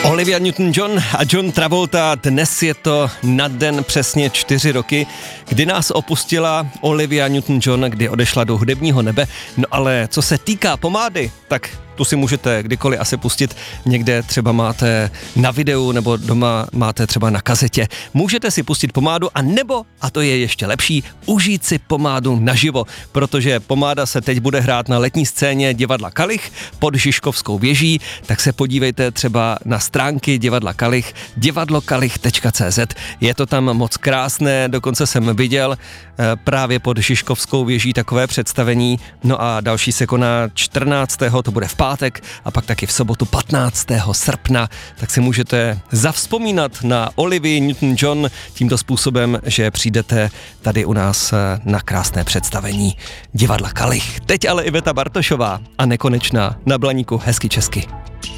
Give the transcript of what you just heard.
Olivia Newton-John a John Travolta, dnes je to na den přesně 4 roky, kdy nás opustila Olivia Newton-John, kdy odešla do hudebního nebe. No ale co se týká pomády, tak tu si můžete kdykoliv asi pustit, někde třeba máte na videu nebo doma máte třeba na kazetě. Můžete si pustit pomádu a nebo, a to je ještě lepší, užít si pomádu naživo, protože pomáda se teď bude hrát na letní scéně divadla Kalich pod Žižkovskou věží, tak se podívejte třeba na stránky divadla Kalich, divadlokalich.cz. Je to tam moc krásné, dokonce jsem viděl právě pod Žižkovskou věží takové představení, no a další se koná 14. to bude v pátek a pak taky v sobotu 15. srpna, tak si můžete zavzpomínat na Olivii Newton-John tímto způsobem, že přijdete tady u nás na krásné představení divadla Kalich. Teď ale Iveta Bartošová a Nekonečná na Blaníku hezky česky.